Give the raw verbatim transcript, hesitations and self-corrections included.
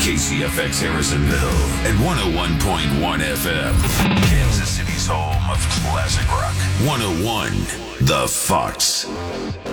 K C F X Harrisonville at one oh one point one F M. Kansas City's home of classic rock. one oh one The Fox.